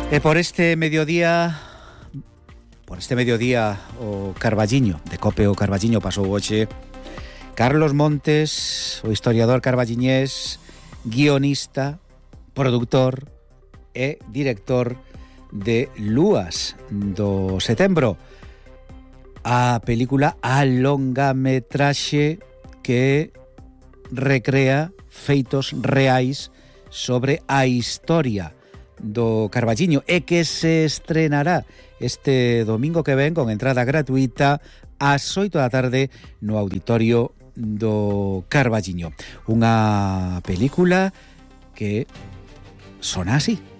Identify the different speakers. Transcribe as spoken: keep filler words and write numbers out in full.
Speaker 1: E por este mediodía, por este mediodía o Carballiño, de Cope o Carballiño pasou hoxe Carlos Montes, o historiador carballiñés, guionista, productor e director de Lúas do Setembro, a película a longametraxe que recrea feitos reais sobre a historia do Carballiño e que se estrenará este domingo que ven con entrada gratuita ás oito da tarde no auditorio do Carballiño. Unha película que sona así.